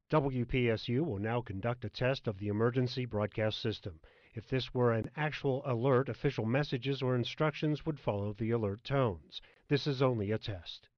WPSU will now conduct a test of the emergency broadcast system. If this were an actual alert, official messages or instructions would follow the alert tones. This is only a test.